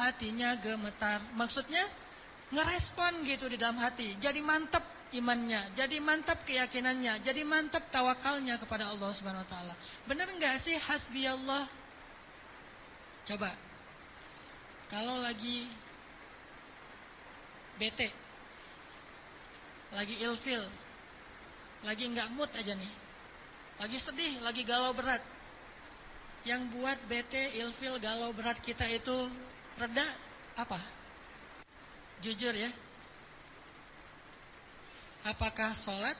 hatinya gemetar. Maksudnya ngerespon gitu di dalam hati. Jadi mantap imannya, jadi mantap keyakinannya, jadi mantap tawakalnya kepada Allah Subhanahu wa taala. Benar enggak sih hasbiyallah? Coba. Kalau lagi bete, lagi ilfil, lagi enggak mood aja nih. Lagi sedih, lagi galau berat. Yang buat bete, ilfil, galau berat kita itu reda apa? Jujur ya. Apakah sholat?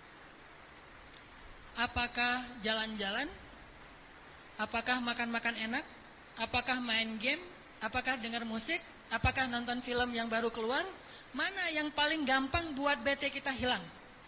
Apakah jalan-jalan? Apakah makan-makan enak? Apakah main game? Apakah dengar musik? Apakah nonton film yang baru keluar? Mana yang paling gampang buat bete kita hilang?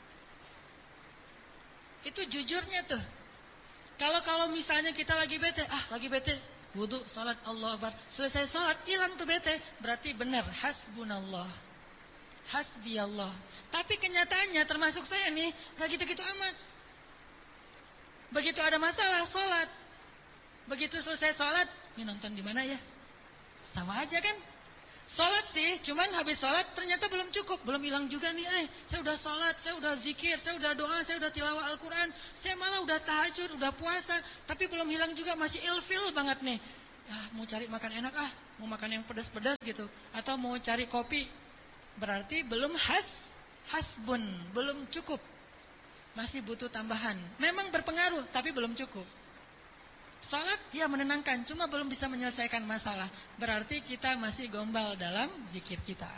Itu jujurnya tuh. Kalau misalnya kita lagi bete, wudu, sholat, Allah Akbar, selesai sholat, hilang tuh bete. Berarti benar, hasbunallah, hasbiyallah. Tapi kenyataannya termasuk saya nih, gak gitu-gitu amat. Begitu ada masalah, sholat. Begitu selesai sholat, ini nonton di mana ya? Sama aja kan? Sholat sih, cuman habis sholat ternyata belum cukup, belum hilang juga nih. Saya udah sholat, saya udah zikir, saya udah doa, saya udah tilawah Al-Quran, saya malah udah tahajud, udah puasa, tapi belum hilang juga, masih ilfil banget nih. Mau cari makan enak mau makan yang pedas-pedas gitu, atau mau cari kopi, berarti belum hasbun, belum cukup, masih butuh tambahan. Memang berpengaruh, tapi belum cukup. Salat ya menenangkan, cuma belum bisa menyelesaikan masalah. Berarti kita masih gombal dalam zikir kita.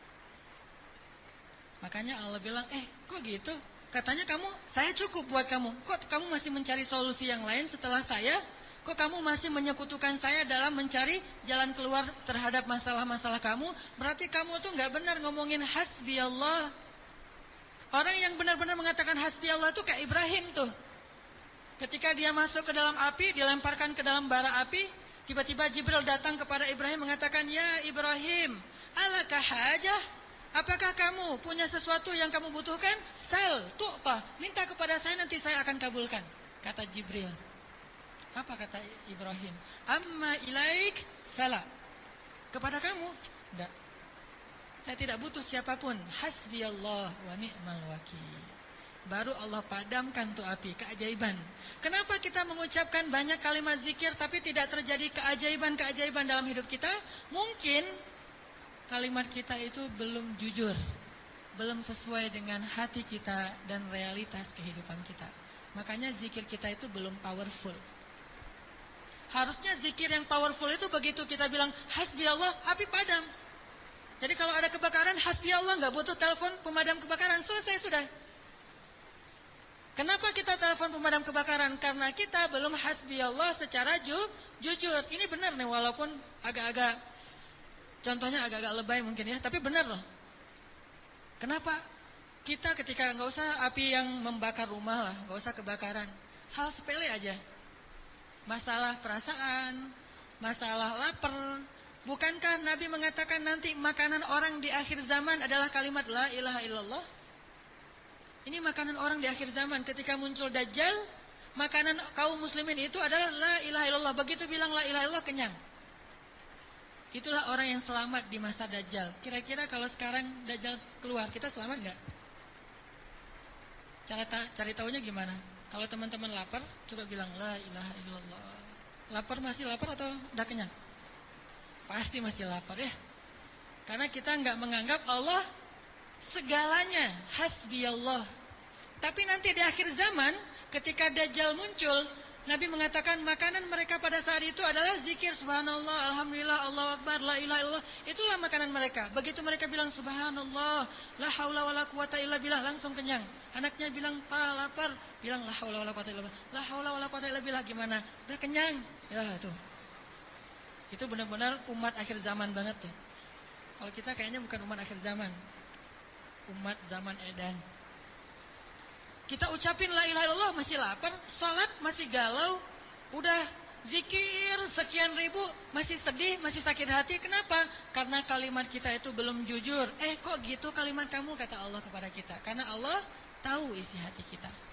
Makanya Allah bilang, kok gitu? Katanya saya cukup buat kamu. Kok kamu masih mencari solusi yang lain setelah saya? Kok kamu masih menyekutukan saya dalam mencari jalan keluar terhadap masalah-masalah kamu? Berarti kamu tuh gak benar ngomongin hasbiyallah. Orang yang benar-benar mengatakan hasbiyallah tuh kayak Ibrahim tuh. Ketika dia masuk ke dalam api, dilemparkan ke dalam bara api, tiba-tiba Jibril datang kepada Ibrahim mengatakan, "Ya Ibrahim, alaka hajah? Apakah kamu punya sesuatu yang kamu butuhkan? Sal, tu'ta, minta kepada saya nanti saya akan kabulkan." Kata Jibril. Apa kata Ibrahim? "Amma ilaik fala." Kepada kamu? Enggak. Saya tidak butuh siapapun. Hasbiyallah wa ni'mal wakil. Baru Allah padamkan tuh api, keajaiban. Kenapa kita mengucapkan banyak kalimat zikir tapi tidak terjadi keajaiban-keajaiban dalam hidup kita? Mungkin kalimat kita itu belum jujur, belum sesuai dengan hati kita dan realitas kehidupan kita. Makanya zikir kita itu belum powerful. Harusnya zikir yang powerful itu begitu kita bilang hasbiyallah, api padam. Jadi kalau ada kebakaran, hasbiyallah, nggak butuh telepon pemadam kebakaran, selesai sudah. Kenapa kita telepon pemadam kebakaran? Karena kita belum hasbiyallah secara jujur. Ini benar nih, walaupun agak-agak, contohnya agak-agak lebay mungkin ya, tapi benar loh. Kenapa? Kita ketika nggak usah api yang membakar rumah lah, nggak usah kebakaran, hal sepele aja. Masalah perasaan, masalah lapar. Bukankah Nabi mengatakan nanti makanan orang di akhir zaman adalah kalimat la ilaha illallah? Ini makanan orang di akhir zaman. Ketika muncul Dajjal, makanan kaum muslimin itu adalah la ilaha illallah. Begitu bilang la ilaha illallah, kenyang. Itulah orang yang selamat di masa Dajjal. Kira-kira kalau sekarang Dajjal keluar, kita selamat gak? Cari tahunya gimana? Kalau teman-teman lapar, coba bilang la ilaha illallah. Lapar, masih lapar atau udah kenyang? Pasti masih lapar ya. Karena kita gak menganggap Allah segalanya, hasbiyallah. Tapi nanti di akhir zaman, ketika Dajjal muncul, Nabi mengatakan makanan mereka pada saat itu adalah zikir subhanallah, alhamdulillah, Allahu akbar, la ilaha illallah. Itulah makanan mereka. Begitu mereka bilang subhanallah, la haula wala quwata illa billah, langsung kenyang. Anaknya bilang, "Pa, lapar." Bilang la haula wala quwata illa billah. La haula wala quwata illa billah, gimana? Udah kenyang. Ya tuh. Itu benar-benar umat akhir zaman banget tuh. Kalau kita kayaknya bukan umat akhir zaman. Umat zaman edan. Kita ucapin la ilaha illallah masih lapar, sholat masih galau, udah zikir sekian ribu masih sedih, masih sakit hati. Kenapa? Karena kalimat kita itu belum jujur. Kok gitu kalimat kamu, kata Allah kepada kita? Karena Allah tahu isi hati kita.